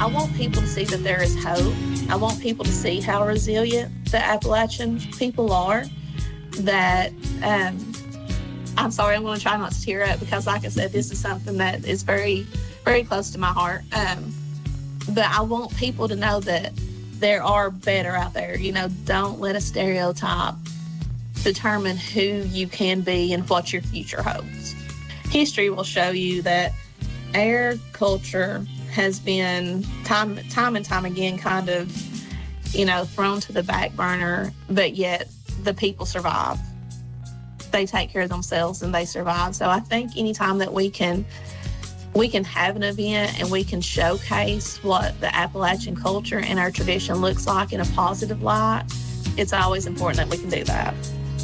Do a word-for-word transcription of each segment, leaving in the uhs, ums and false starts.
I want people to see that there is hope. I want people to see how resilient the Appalachian people are. That, um, I'm sorry, I'm going to try not to tear up because, like I said, this is something that is very, very close to my heart. Um, but I want people to know that there are better out there. You know, don't let a stereotype determine who you can be and what your future holds. History will show you that our culture has been time, time and time again kind of, you know, thrown to the back burner, but yet the people survive. They take care of themselves and they survive. So I think anytime that we can we can have an event and we can showcase what the Appalachian culture and our tradition looks like in a positive light, it's always important that we can do that.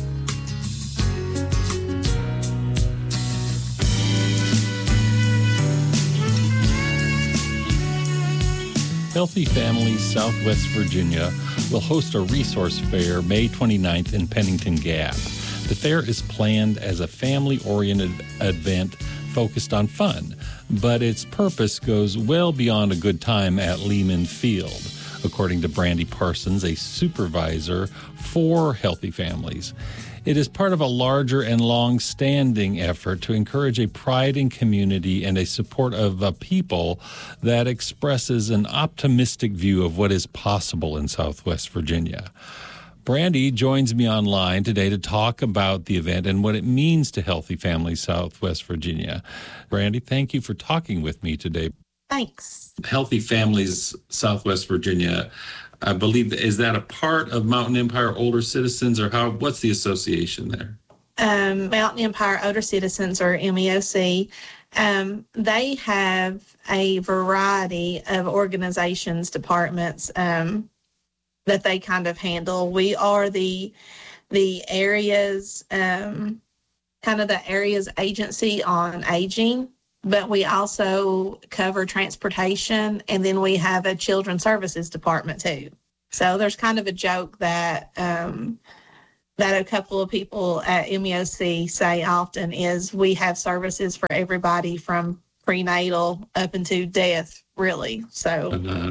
Healthy Families Southwest Virginia will host a resource fair May twenty-ninth in Pennington Gap. The fair is planned as a family-oriented event focused on fun, but its purpose goes well beyond a good time at Lehman Field, according to Brandy Parsons, a supervisor for Healthy Families. It is part of a larger and long-standing effort to encourage a pride in community and a support of a people that expresses an optimistic view of what is possible in Southwest Virginia. Brandy joins me online today to talk about the event and what it means to Healthy Families Southwest Virginia. Brandy, thank you for talking with me today. Thanks. Healthy Families Southwest Virginia, I believe, is that a part of Mountain Empire Older Citizens, or how? What's the association there? Um, Mountain Empire Older Citizens, or M E O C, um, they have a variety of organizations, departments um, that they kind of handle. We are the the area's um, kind of the area's agency on aging, but we also cover transportation, and then we have a children's services department too. So there's kind of a joke that um, that a couple of people at M E O C say often is we have services for everybody from prenatal up into death, really. So. Uh-huh.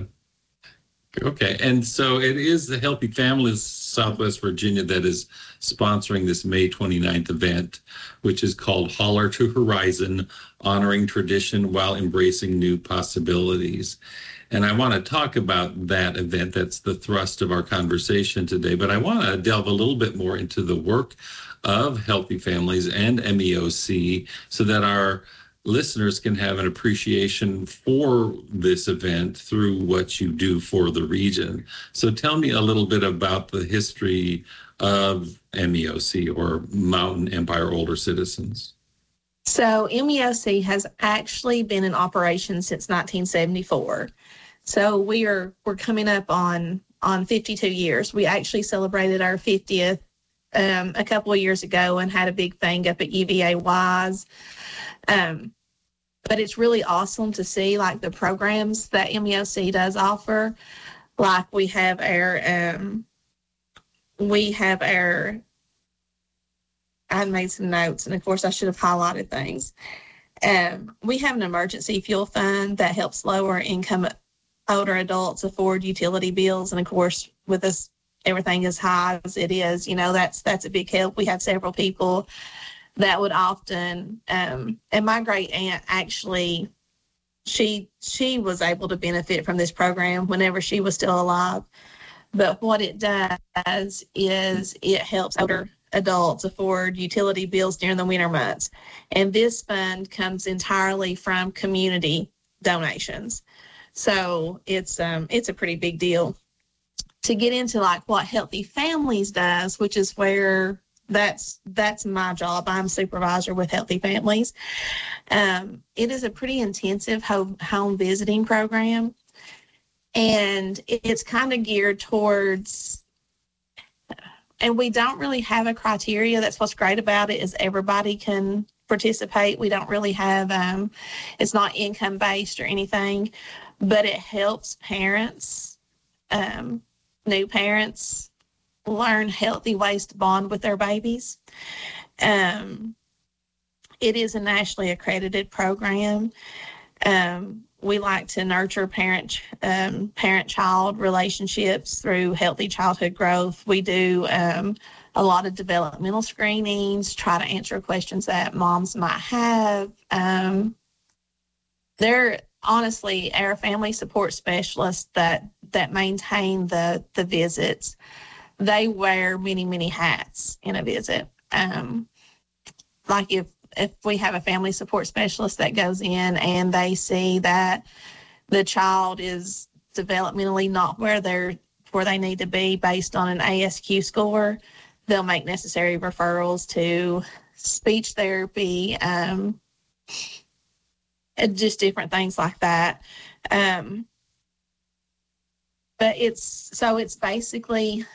Okay, and so it is the Healthy Families Southwest Virginia that is sponsoring this May twenty-ninth event, which is called Holler to Horizon, Honoring Tradition While Embracing New Possibilities. And I want to talk about that event. That's the thrust of our conversation today. But I want to delve a little bit more into the work of Healthy Families and M E O C so that our listeners can have an appreciation for this event through what you do for the region. So tell me a little bit about the history of M E O C, or Mountain Empire Older Citizens. So M E O C has actually been in operation since nineteen seventy-four. So we are we're coming up on on fifty-two years. We actually celebrated our fiftieth um, a couple of years ago and had a big thing up at U V A Wise. Um, but it's really awesome to see like the programs that M E O C does offer. Like we have our, um, we have our, I made some notes, and of course I should have highlighted things. Um, we have an emergency fuel fund that helps lower income older adults afford utility bills. And of course, with us, everything as high as it is, you know, that's, that's a big help. We have several people that would often, um, and my great aunt actually, she she was able to benefit from this program whenever she was still alive. But what it does is it helps older adults afford utility bills during the winter months. And this fund comes entirely from community donations. So it's um it's a pretty big deal. To get into like what Healthy Families does, which is where That's that's my job. I'm supervisor with Healthy Families. Um, it is a pretty intensive home, home visiting program, and it's kind of geared towards, and we don't really have a criteria. That's what's great about it, is everybody can participate. We don't really have, um, it's not income-based or anything, but it helps parents, um, new parents, learn healthy ways to bond with their babies. Um, it is a nationally accredited program. Um, we like to nurture parent um, parent-child relationships through healthy childhood growth. We do um, a lot of developmental screenings, try to answer questions that moms might have. Um, they're honestly our family support specialists that that maintain the the visits. They wear many many hats in a visit. Um, like if if we have a family support specialist that goes in and they see that the child is developmentally not where they're where they need to be based on an A S Q score, they'll make necessary referrals to speech therapy, um, and just different things like that. Um, but it's so it's basically,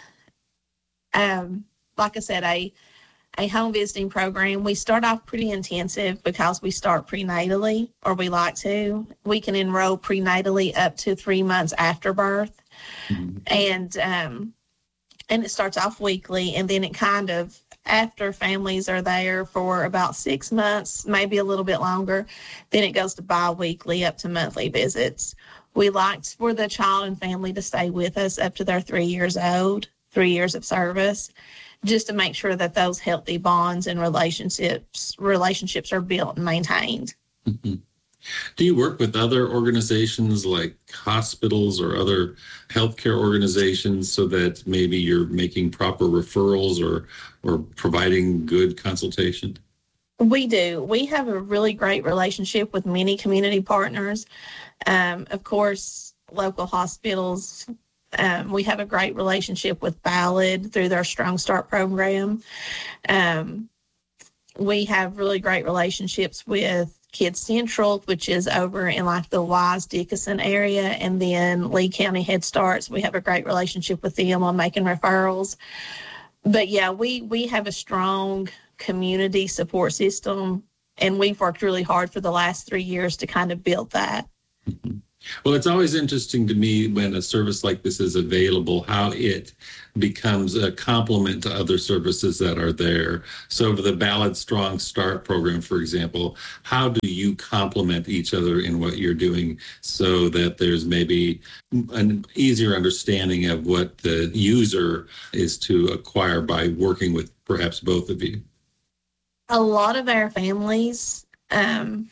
um, like I said, a a home visiting program. We start off pretty intensive because we start prenatally, or we like to. We can enroll prenatally up to three months after birth. Mm-hmm. And um, and it starts off weekly, and then it kind of, after families are there for about six months, maybe a little bit longer, then it goes to bi-weekly up to monthly visits. We like for the child and family to stay with us up to their three years old, three years of service, just to make sure that those healthy bonds and relationships relationships are built and maintained. Mm-hmm. Do you work with other organizations like hospitals or other healthcare organizations so that maybe you're making proper referrals or or providing good consultation? We do. We have a really great relationship with many community partners. Um, of course, local hospitals. Um, we have a great relationship with Ballad through their Strong Start program. Um, we have really great relationships with Kids Central, which is over in like the Wise Dickinson area, and then Lee County Head Starts. We have a great relationship with them on making referrals. But yeah, we, we have a strong community support system, and we've worked really hard for the last three years to kind of build that. Mm-hmm. Well, it's always interesting to me when a service like this is available, how it becomes a complement to other services that are there. So for the Ballad Strong Start program, for example, how do you complement each other in what you're doing so that there's maybe an easier understanding of what the user is to acquire by working with perhaps both of you? A lot of our families, um,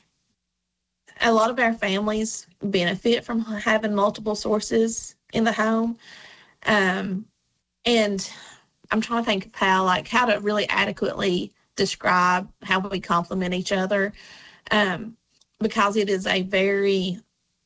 a lot of our families benefit from having multiple sources in the home. Um, and I'm trying to think of how, like, how to really adequately describe how we complement each other, um, because it is a very,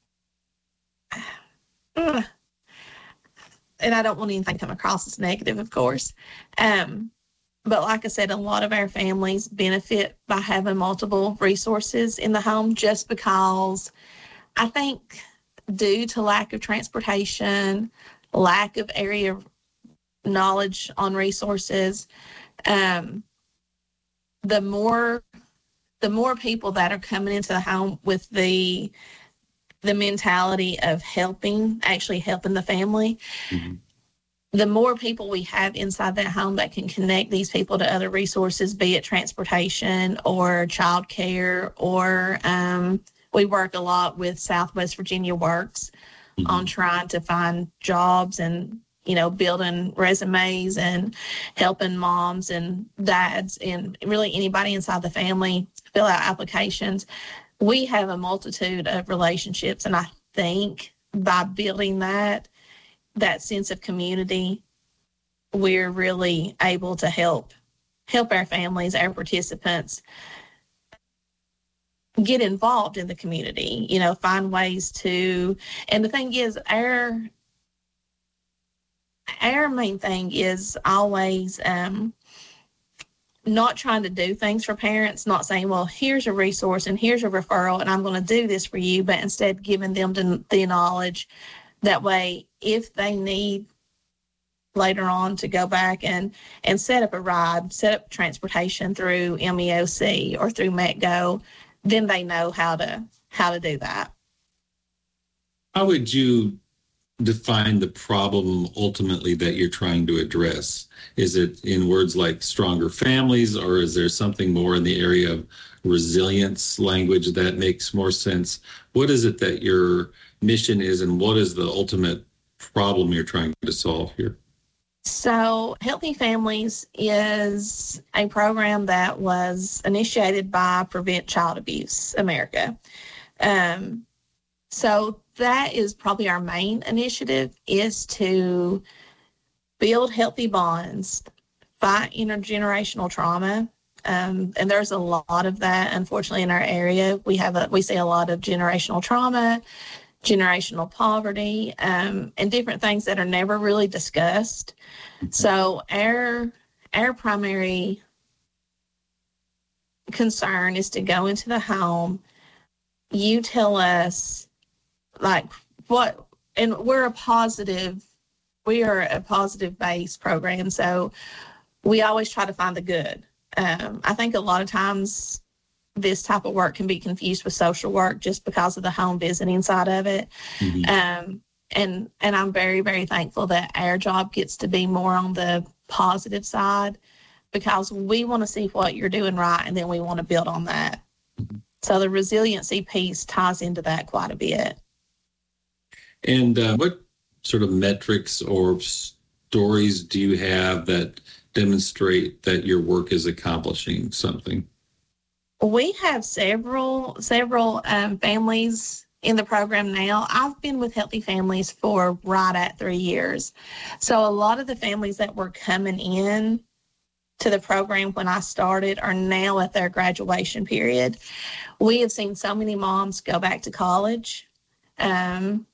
uh, and I don't want anything to come across as negative, of course. Um, But like I said, a lot of our families benefit by having multiple resources in the home, just because I think due to lack of transportation, lack of area knowledge on resources, um, the more the more people that are coming into the home with the the mentality of helping, actually helping the family, mm-hmm. the more people we have inside that home that can connect these people to other resources, be it transportation or childcare, or um, we work a lot with Southwest Virginia Works mm-hmm. on trying to find jobs and, you know, building resumes and helping moms and dads and really anybody inside the family fill out applications. We have a multitude of relationships, and I think by building that, that sense of community, we're really able to help help our families, our participants get involved in the community, you know, find ways to, and the thing is, our our main thing is always um, not trying to do things for parents, not saying, well, here's a resource and here's a referral and I'm going to do this for you, but instead giving them the, the knowledge. That way, if they need later on to go back and, and set up a ride, set up transportation through M E O C or through MetGo, then they know how to how to do that. How would you define the problem ultimately that you're trying to address? Is it in words like stronger families, or is there something more in the area of resilience language that makes more sense? What is it that your mission is, and what is the ultimate problem you're trying to solve here? So Healthy Families is a program that was initiated by Prevent Child Abuse America. Um, so that is probably our main initiative, is to build healthy bonds, fight intergenerational trauma. Um, and there's a lot of that, unfortunately, in our area. We have a, we see a lot of generational trauma, generational poverty, um, and different things that are never really discussed. So our our primary concern is to go into the home. You tell us, like, what, and we're a positive, we are a positive-based program, so we always try to find the good. Um, I think a lot of times this type of work can be confused with social work just because of the home visiting side of it. Mm-hmm. Um, and and I'm very, very thankful that our job gets to be more on the positive side, because we want to see what you're doing right, and then we want to build on that. Mm-hmm. So the resiliency piece ties into that quite a bit. And uh, what sort of metrics or stories do you have that demonstrate that your work is accomplishing something? We have several several um, families in the program now. I've been with Healthy Families for right at three years. So a lot of the families that were coming in to the program when I started are now at their graduation period. We have seen so many moms go back to college, um,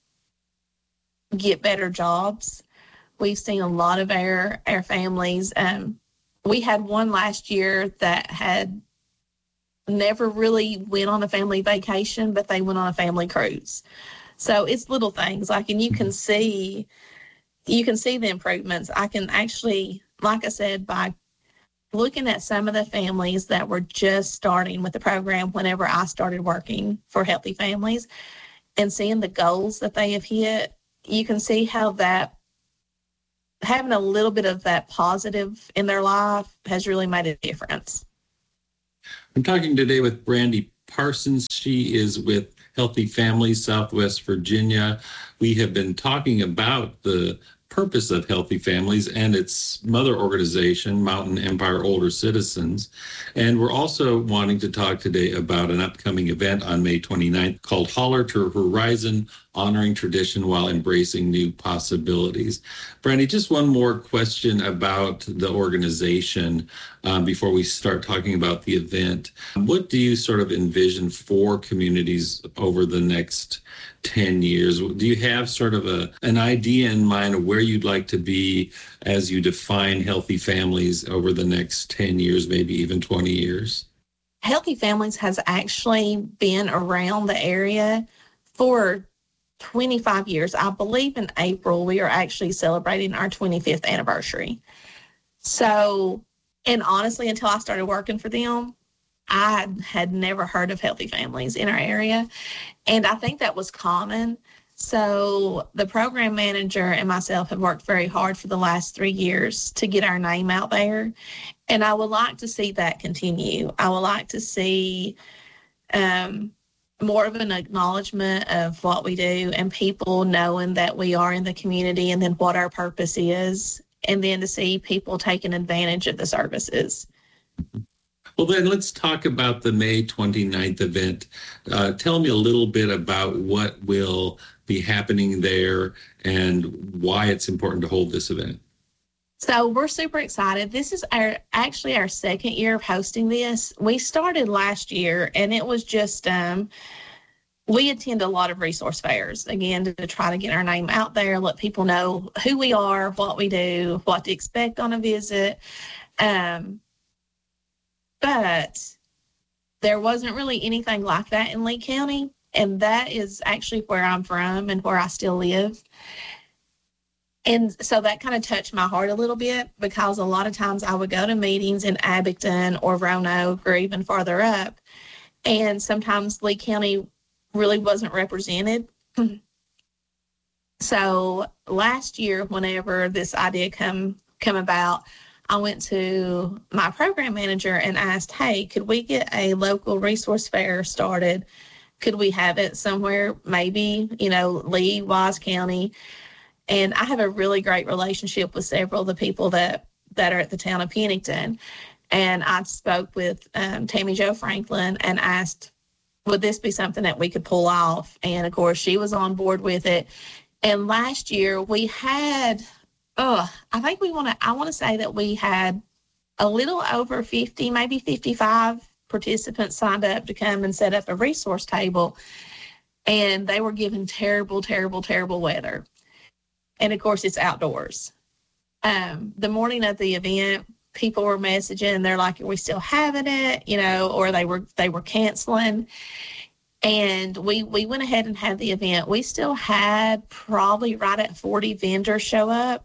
get better jobs. We've seen a lot of our, our families. Um, we had one last year that had never really went on a family vacation, but they went on a family cruise. So it's little things like, and you can see, you can see the improvements. I can actually, like I said, by looking at some of the families that were just starting with the program whenever I started working for Healthy Families and seeing the goals that they have hit, you can see how that having a little bit of that positive in their life has really made a difference. I'm talking today with Brandy Parsons. She is with Healthy Families, Southwest Virginia. We have been talking about the purpose of Healthy Families and its mother organization, Mountain Empire Older Citizens. And we're also wanting to talk today about an upcoming event on May twenty-ninth called Holler to Horizon, Honoring Tradition While Embracing New Possibilities. Brandy, just one more question about the organization um, before we start talking about the event. What do you sort of envision for communities over the next ten years? Do you have sort of a an idea in mind of where you'd like to be as you define Healthy Families over the next ten years, maybe even twenty years? Healthy Families has actually been around the area for twenty-five years. I believe in April we are actually celebrating our twenty-fifth anniversary. So, and honestly, until I started working for them, I had never heard of Healthy Families in our area. And I think that was common. So the program manager and myself have worked very hard for the last three years to get our name out there. And I would like to see that continue. I would like to see um, more of an acknowledgement of what we do and people knowing that we are in the community and then what our purpose is, and then to see people taking advantage of the services. Well, then let's talk about the May twenty-ninth event. Uh, tell me a little bit about what will be happening there and why it's important to hold this event. So we're super excited. This is our actually our second year of hosting this. We started last year, and it was just, um, we attend a lot of resource fairs, again, to, to try to get our name out there, let people know who we are, what we do, what to expect on a visit. Um, but there wasn't really anything like that in Lee County, and that is actually where I'm from and where I still live. And so that kind of touched my heart a little bit, because a lot of times I would go to meetings in Abington or Roanoke or even farther up, and sometimes Lee County really wasn't represented. So last year, whenever this idea come come about, I went to my program manager and asked, hey, could we get a local resource fair started? Could we have it somewhere, maybe, you know, Lee, Wise County? And I have a really great relationship with several of the people that, that are at the town of Pennington. And I spoke with um, Tammy Jo Franklin and asked, would this be something that we could pull off? And, of course, she was on board with it. And last year we had, oh, I think we want to, I want to say that we had a little over fifty, maybe fifty-five participants signed up to come and set up a resource table. And they were given terrible, terrible, terrible weather. And, of course, it's outdoors. Um, the morning of the event, people were messaging. They're like, are we still having it? You know, or they were they were canceling. And we, we went ahead and had the event. We still had probably right at forty vendors show up.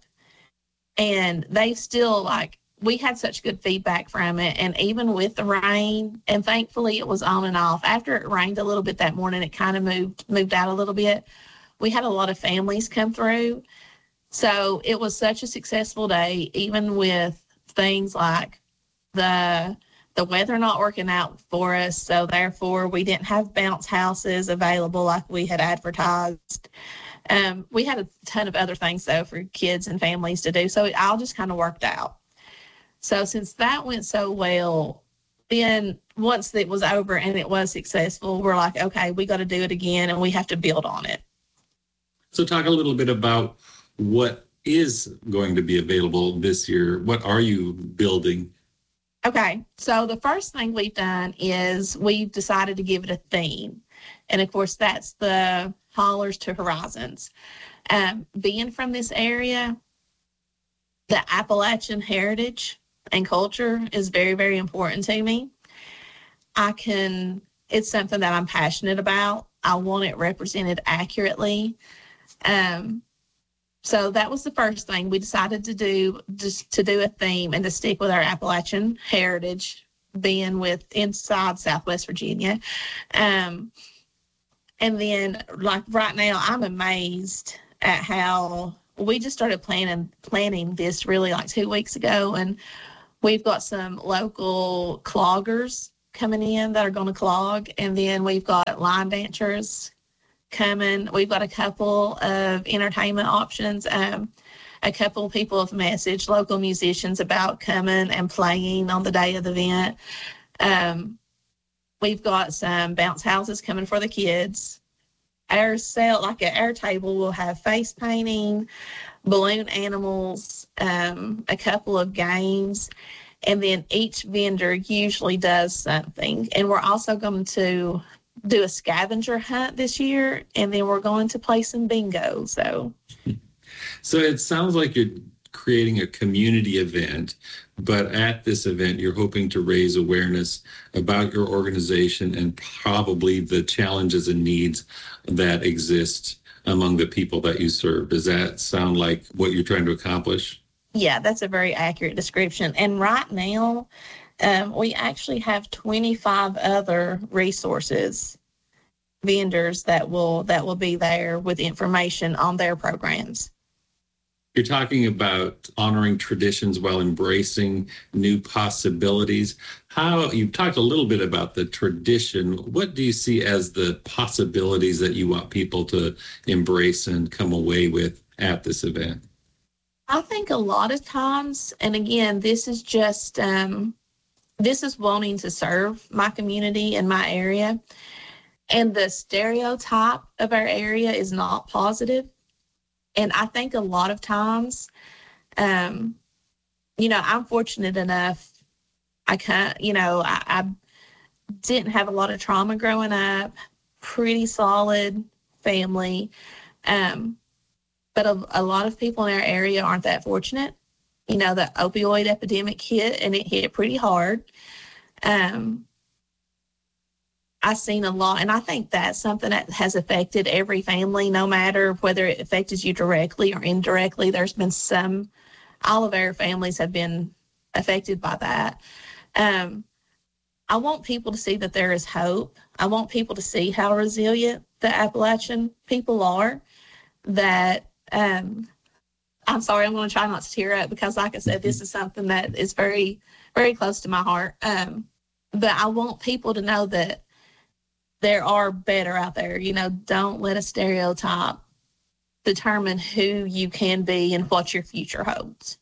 And they still, like, we had such good feedback from it. And even with the rain, and thankfully it was on and off. After it rained a little bit that morning, it kind of moved moved out a little bit. We had a lot of families come through. So it was such a successful day, even with things like the the weather not working out for us. So therefore, we didn't have bounce houses available like we had advertised. Um, we had a ton of other things, though, for kids and families to do. So it all just kind of worked out. So since that went so well, then once it was over and it was successful, we're like, okay, we got to do it again, and we have to build on it. So talk a little bit about what is going to be available this year. What are you building? Okay, so the first thing we've done is we've decided to give it a theme. And, of course, that's the Hollers to Horizons. Um, being from this area, the Appalachian heritage and culture is very, very important to me. I can, it's something that I'm passionate about. I want it represented accurately. Um, so that was the first thing we decided to do, just to do a theme and to stick with our Appalachian heritage, being with inside Southwest Virginia. Um, and then, like right now, I'm amazed at how we just started planning planning this really like two weeks ago, and we've got some local cloggers coming in that are going to clog, and then we've got line dancers coming. We've got a couple of entertainment options. Um, a couple of people have messaged local musicians about coming and playing on the day of the event. Um, we've got some bounce houses coming for the kids. Our sale, like at our table, will have face painting, balloon animals, um, a couple of games, and then each vendor usually does something. And we're also going to do a scavenger hunt this year, and then we're going to play some bingo. So, so it sounds like you're creating a community event, but at this event, you're hoping to raise awareness about your organization and probably the challenges and needs that exist among the people that you serve. Does that sound like what you're trying to accomplish? Yeah, that's a very accurate description. And right now, um, we actually have twenty-five other resources, vendors that will that will be there with information on their programs. You're talking about honoring traditions while embracing new possibilities. How you've talked a little bit about the tradition. What do you see as the possibilities that you want people to embrace and come away with at this event? I think a lot of times, and again, this is just um, this is wanting to serve my community and my area, and the stereotype of our area is not positive. And I think a lot of times, um, you know, I'm fortunate enough, I can't, you know, I, I didn't have a lot of trauma growing up, pretty solid family. Um, but a, a lot of people in our area aren't that fortunate. You know, the opioid epidemic hit, and it hit pretty hard. Um, I've seen a lot, and I think that's something that has affected every family, no matter whether it affected you directly or indirectly. There's been some, all of our families have been affected by that. Um, I want people to see that there is hope. I want people to see how resilient the Appalachian people are. that um, I'm sorry, I'm going to try not to tear up because, like I said, this is something that is very, very close to my heart. Um, but I want people to know that there are better out there. You know, don't let a stereotype determine who you can be and what your future holds.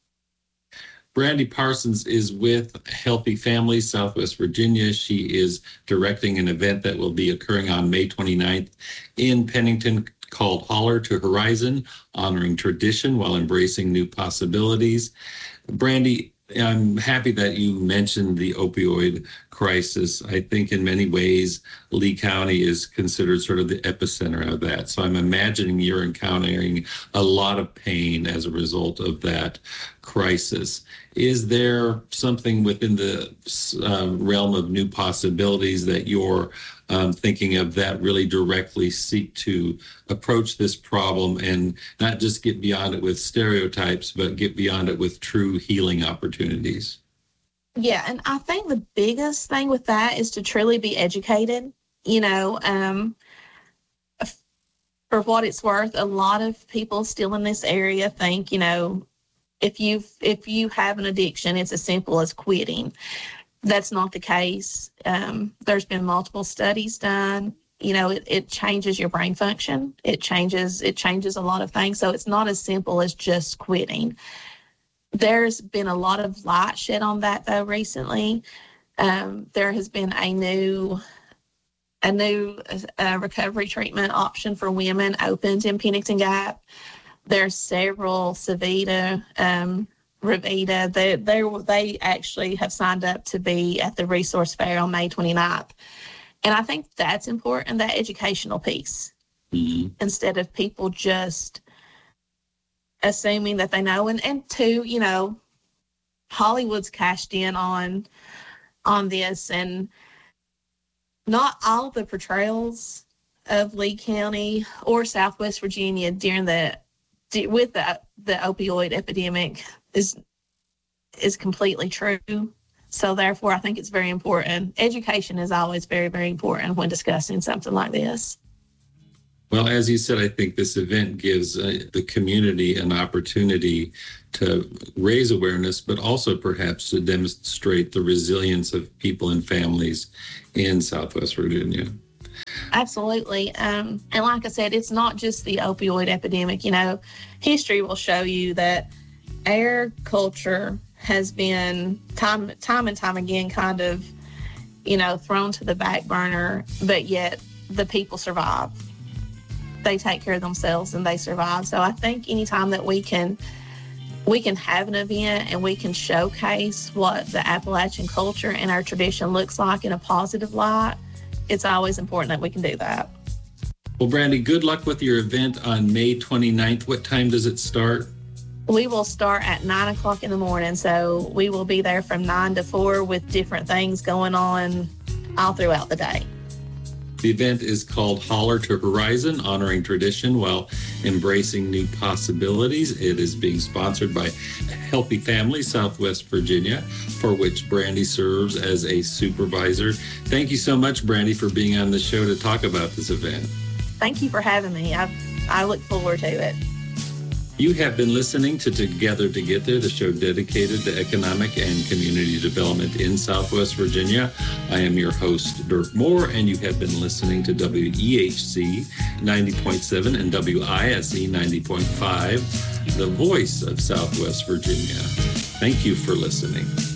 Brandy Parsons is with Healthy Families Southwest Virginia. She is directing an event that will be occurring on May twenty-ninth in Pennington called Holler to Horizon, honoring tradition while embracing new possibilities. Brandy, I'm happy that you mentioned the opioid crisis. I think in many ways, Lee County is considered sort of the epicenter of that. So I'm imagining you're encountering a lot of pain as a result of that crisis. Is there something within the uh, realm of new possibilities that you're um, thinking of that really directly seek to approach this problem and not just get beyond it with stereotypes, but get beyond it with true healing opportunities? Yeah, and I think the biggest thing with that is to truly be educated. You know, um, for what it's worth, a lot of people still in this area think, you know, if you if you have an addiction, it's as simple as quitting. That's not the case. Um, there's been multiple studies done. You know, it, it changes your brain function. It changes it changes a lot of things. So it's not as simple as just quitting. There's been a lot of light shed on that, though, recently. Um, there has been a new a new uh, recovery treatment option for women opened in Pennington Gap. There's several, Savita, um, Revita, they, they, they actually have signed up to be at the resource fair on May twenty-ninth. And I think that's important, that educational piece, mm-hmm. instead of people just assuming that they know. And, and two, you know, Hollywood's cashed in on on this, and not all the portrayals of Lee County or Southwest Virginia during the with the the opioid epidemic is is completely true. So therefore, I think it's very important. Education is always very, very important when discussing something like this. Well, as you said, I think this event gives uh, the community an opportunity to raise awareness, but also perhaps to demonstrate the resilience of people and families in Southwest Virginia. Absolutely. Um, and like I said, it's not just the opioid epidemic. You know, history will show you that our culture has been time, time and time again kind of, you know, thrown to the back burner, but yet the people survive. They take care of themselves and they survive. So I think anytime that we can we can have an event and we can showcase what the Appalachian culture and our tradition looks like in a positive light, it's always important that we can do that. Well, Brandy, good luck with your event on May twenty-ninth. What time does it start? We will start at nine o'clock in the morning. So we will be there from nine to four with different things going on all throughout the day. The event is called Holler to Horizon, honoring tradition while embracing new possibilities. It is being sponsored by Healthy Families Southwest Virginia, for which Brandy serves as a supervisor. Thank you so much, Brandy, for being on the show to talk about this event. Thank you for having me. I, I look forward to it. You have been listening to Together to Get There, the show dedicated to economic and community development in Southwest Virginia. I am your host, Dirk Moore, and you have been listening to W E H C ninety point seven and W I S E ninety point five, the voice of Southwest Virginia. Thank you for listening.